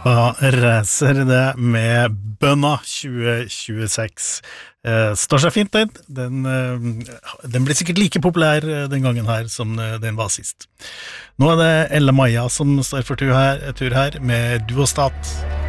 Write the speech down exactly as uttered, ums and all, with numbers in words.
Europa Racer det med Bønna tjue tjueseks. Eh, står seg fint den. Den, eh, den blir sikkert like populær den gangen her som den var sist. Nå er det Elle Maja som står for tur her, tur her med Duostat.